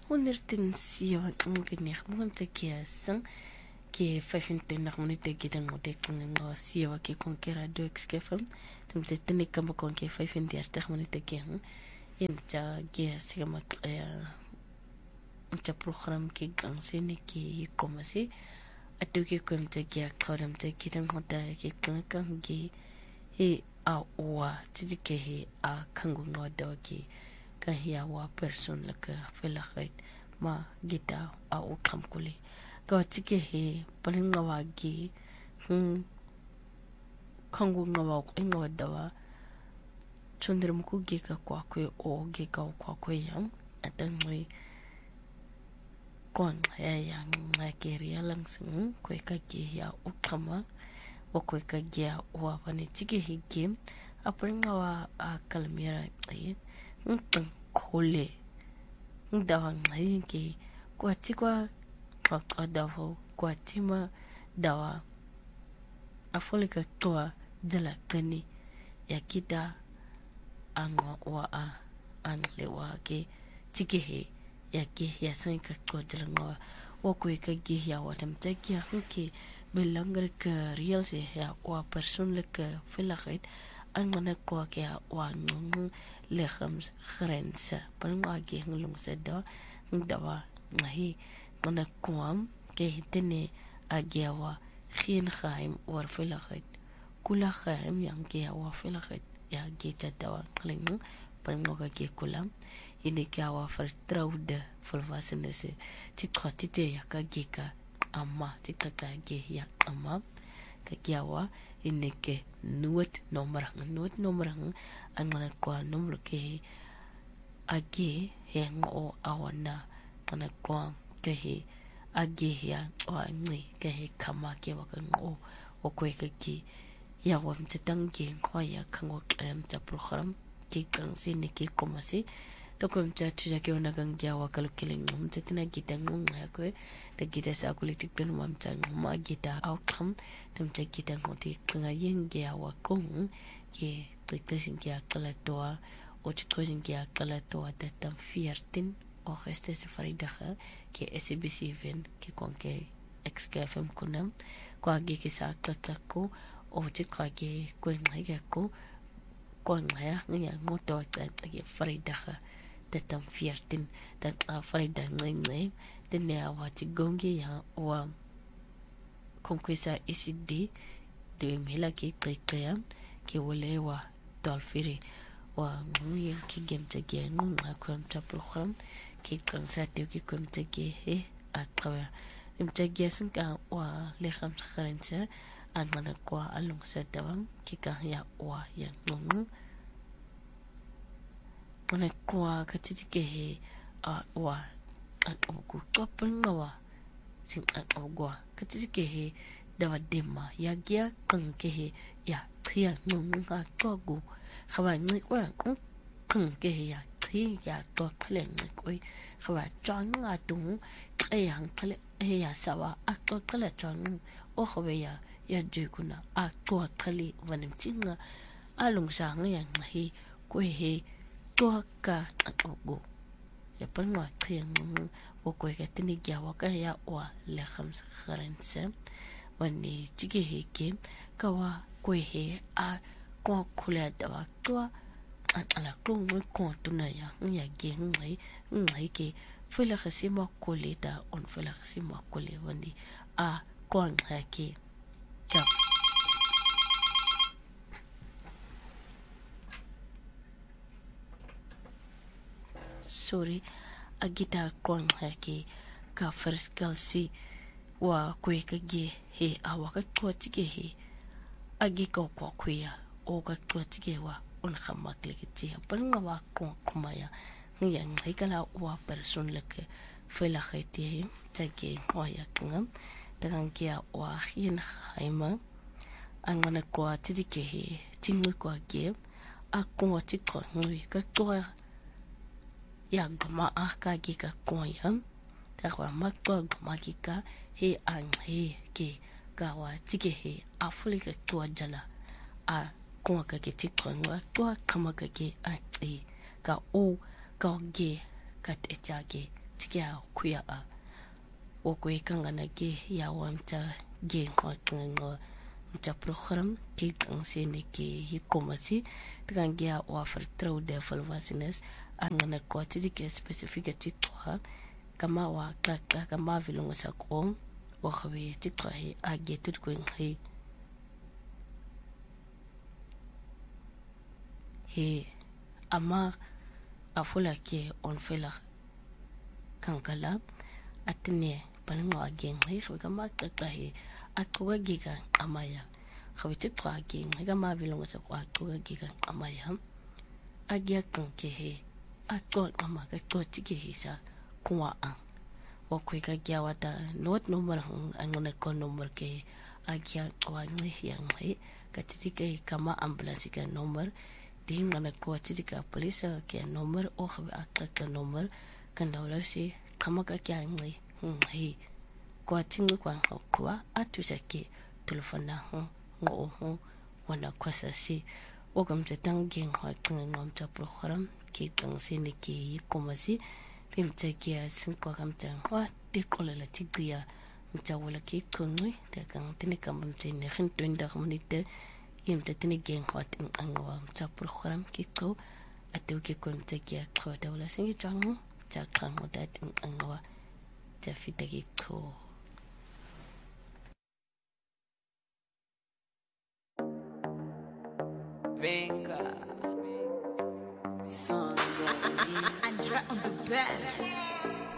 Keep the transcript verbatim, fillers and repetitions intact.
honderdzeven minuten ke sang ke vijfentwintig minuten ke dan moet ek ngo sewe ke kon ke radio ekskefem dan se tini kamba kon ke vyfendertig minuten ke in ja ge sigma ya mcha program ke gang sene ke komasi atu ke kom te ke kodam te ke dan ngota ke kan kan ge he a wa tidi ke he a kangu ngodo ke ka hia wa person la ka felagait ma gita a o kamkuli ka tike he palinga wa gi hm kangu ngawa ko ngoda wa chundre muku ge ka kwa kwe o ge ka kwa kwe yang atangwe kon ya yang na ke ria langsung ko ka ge ya o kama o ko ka ge wa bani tike he game a palinga wa a kalmira ai ntung kole ndawa ngai ke kwa tikwa kwa dawo kwa tima dawa afolika toa jala kani ya kita angwa wa a angle wa ke tikehe ya ke ya san ka kwa jala ngwa wa ko ka ge ya wa tam tsakia ke belangrijk ka real se ya wa persoonlijke veiligheid en wanneer kwa ke wa nung lichaams grense palinga ge ngulung se da ndawa ngai wanneer kwam ke hitene agewa geen geheim oor veiligheid kula geheim yang ke wa veiligheid ya ge dawa kling palinga ge kula ini ke wa vertrouwde volwassenes dit gatite ya ka ge ka amma dit ka ge ya amma ka gewa ini ke nood nommer nood nommer ang mana kwa nommer ke age heng o awana mana kwa ke he age ya o ni ke he kama ke wa kan o o ko ke ki ya wa mtang ke kwa ya kan o klem ta program ke kan sin ke komasi to ko mta tuja ke ona kan ya wa kal killing mtetina gita ngung ya ko ta gita sa kulitik ben mam tang ma gita outcome tum ta gita ngoti kan yin ge wa kong ke tuitasin ke akala toa o tuitasin ke akala toa datam veertien Augustus vrijdag ke S B C ven ke kon ke X K F M kunam kwa ge ke sa kakako o te kwa ge ko ngai ga ko ko ngai ngai ngoto ta ke vrijdag datam veertien dat a vrijdag ngai ngai de ne wa ti gonge ya wa konkwesa E C D de mela ke trekya ke wolewa dolfiri wa ngui ke gemte ge ngun na kwamta program ke kansa te ke kwamta ge he akwa imta ge san ka wa le kham kharensa an mana kwa alung sa tawang ke ka ya wa ya ngun mana kwa ka ti ke he a wa an ogu topinga wa sim an ogwa ka ti ke he dawa dema ya gia kan ke he ya tia nung ha togu khawa ni kwa kan ke ya ti ya to khle ni koi khawa chang nga tu e yang khle e ya sawa a to khle chang o khawe ya ya je kuna a to khle vanim tinga alung sa nga yang hi ko he to ka togu ya panwa tia nung o ko ke tini ya wa ka ya wa le khams kharense wani chige he ke kawa ko he a ko kula da wa to an ala ko mo ko tuna ya ya ge ngai ngai ke fela khasima ko le da on fela khasima ko le wani a ko ngai ke ka sorry agita ko ngai ke ka first kalsi wa kwe ka ge he awa ka tua tige he agi ka kwa kuya o ka tua tige wa on khama klekiti palnga wa ko kumaya ngi ngi kala wa person leke fela khati tage oya kanga tagang kia wa hin haima angana kwa tige he tingu kwa ge a ko ti ko ngi ka tua ya gama a ka ge ka ko ya takwa makwa gama ki ka he ang he ke gawa tike he afulika tua jala a kwa ka ke tikwa tua kama ka ke a e ka o ka ge ka te chage tikia kuya a o ko ikangana ke ya wamta ge ngwa mta program ke kansene ke hikomasi tikangia wa vertrou de volwassenes angana ko tiki specifieke tikwa kama wa klaka kama vilongo sa krom wa khawe tikwa he a ge tut ko ngi he ama afula ke on fela kankala atne palingo again he kama klaka he aqoka giga amaya khawiti qwa ke ngiga mavilongo sa kwa aqoka giga amaya agia kanke he aqo ama ka qoti ke hisa kwa a o kweka gya wata not number angona ko number ke agia qwa ngi ya ngi katiti ke kama ambulance ke number dinga na ko titi ka police ke number o khwa aqaka number kandawla si kama ka kya ngi ngi kwa tingu kwa kwa atusake telefona ho ngo ho wana kwasa si o kamte tangi ngwa kinga ngomta program ki kangsi ni ki komasi timte ki asin kwa kamte ngwa dikola la tigia mta wala ki kunwi te kang tini kamte ne khin twinda khamunite yimte tini gen ngwa tin angwa mta program ki ko atu ki komte ki akwa dawla singi changu ta kang da tin angwa ta fita ki ko Venga, sons of the Andra on the bed.